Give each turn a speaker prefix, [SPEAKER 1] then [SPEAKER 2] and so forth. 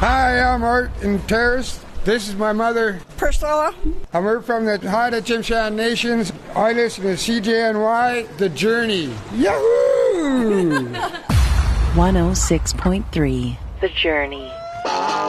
[SPEAKER 1] Hi, I'm Art in Terrace. This is my mother,
[SPEAKER 2] Priscilla.
[SPEAKER 1] We're from the Haida Tsimshian Nations. I listen to CJNY, The Journey. Yahoo!
[SPEAKER 3] 106.3, The Journey.